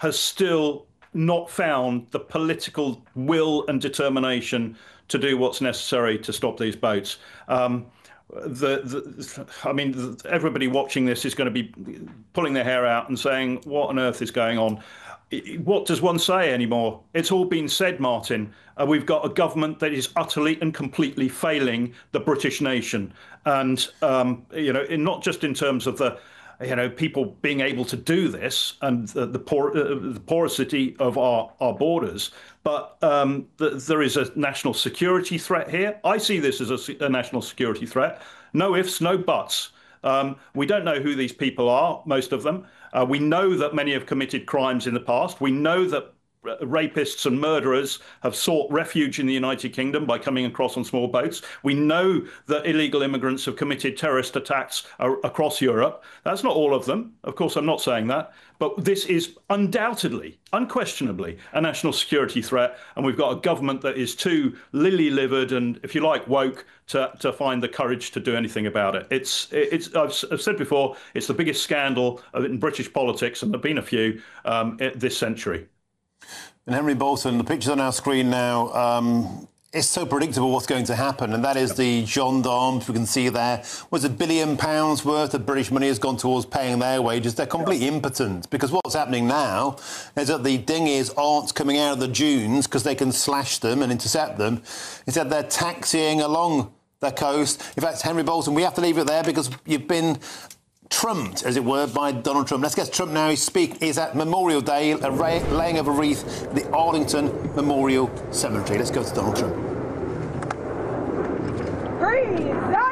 has still not found the political will and determination to do what's necessary to stop these boats. Everybody watching this is going to be pulling their hair out and saying, what on earth is going on? What does one say anymore? It's all been said, Martin. We've got a government that is utterly and completely failing the British nation. And, not just in terms of the, people being able to do this and the porosity of our borders, but there is a national security threat here. I see this as a national security threat. No ifs, no buts. We don't know who these people are, most of them. We know that many have committed crimes in the past. We know that rapists and murderers have sought refuge in the United Kingdom by coming across on small boats. We know that illegal immigrants have committed terrorist attacks across Europe. That's not all of them. Of course, I'm not saying that. But this is undoubtedly, unquestionably, a national security threat. And we've got a government that is too lily-livered and, if you like, woke to find the courage to do anything about it. I've said before, it's the biggest scandal in British politics, and there have been a few this century. And Henry Bolton, the picture's on our screen now. It's so predictable what's going to happen, and that is the gendarmes we can see there. Was £1 billion worth of British money has gone towards paying their wages. They're completely impotent, because what's happening now is that the dinghies aren't coming out of the dunes because they can slash them and intercept them. Instead, they're taxiing along the coast. In fact, Henry Bolton, we have to leave it there because you've been trumped, as it were, by Donald Trump. Let's get to Trump now. He's at Memorial Day, laying of a wreath at the Arlington Memorial Cemetery. Let's go to Donald Trump. Freeze!